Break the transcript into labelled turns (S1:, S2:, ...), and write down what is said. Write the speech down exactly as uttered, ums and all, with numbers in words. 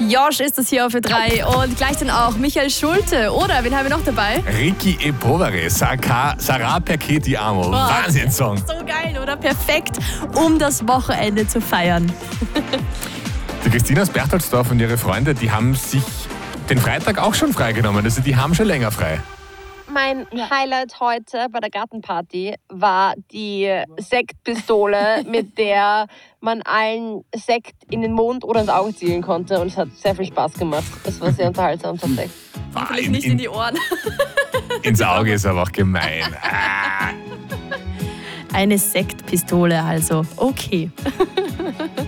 S1: Josh ist das hier auf Ö drei und gleich dann auch Michael Schulte. Oder, wen haben wir noch dabei?
S2: Ricky E. Povere, Sarah, Sarah Perché Ti Amo. Wahnsinnssong.
S1: So geil, oder? Perfekt, um das Wochenende zu feiern.
S2: Die Christina aus Berchtoldsdorf und ihre Freunde, die haben sich den Freitag auch schon freigenommen. Also die haben schon länger frei.
S3: Mein Highlight heute bei der Gartenparty war die Sektpistole, mit der man allen Sekt in den Mund oder ins Auge zielen konnte. Und es hat sehr viel Spaß gemacht. Es war sehr unterhaltsam tatsächlich.
S1: Vielleicht nicht in die Ohren.
S2: Ins Auge ist aber auch gemein. Ah.
S1: Eine Sektpistole also. Okay.